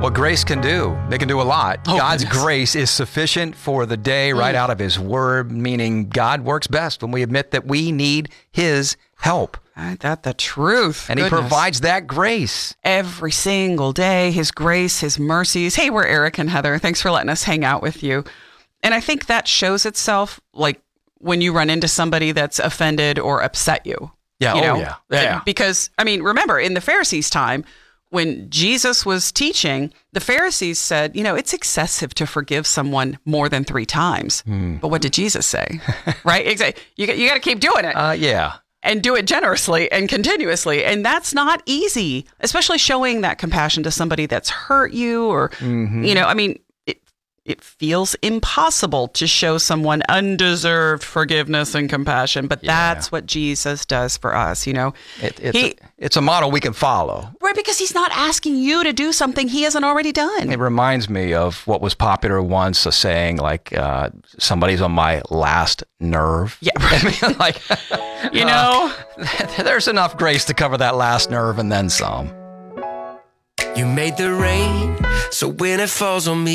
what grace can do. They can do a lot. Oh, God's goodness. grace is sufficient for the day right out of his word, meaning God works best when we admit that we need his help. Ain't that the truth? And he Goodness. provides that grace. Every single day, his grace, his mercies. Hey, we're Eric and Heather. Thanks for letting us hang out with you. And I think that shows itself like when you run into somebody that's offended or upset you. Yeah, You oh know? yeah. Yeah. Because, I mean, remember, in the Pharisees' time, when Jesus was teaching, the Pharisees said, it's excessive to forgive someone more than 3 times. But what did Jesus say? Right? Exactly. You got to keep doing it. Yeah. And do it generously and continuously. And that's not easy, especially showing that compassion to somebody that's hurt you or, I mean, it feels impossible to show someone undeserved forgiveness and compassion, but that's what Jesus does for us, It's a model we can follow. Right, because he's not asking you to do something he hasn't already done. It reminds me of what was popular once, a saying like, somebody's on my last nerve. Yeah. I mean, like, there's enough grace to cover that last nerve and then some. You made the rain, so when it falls on me,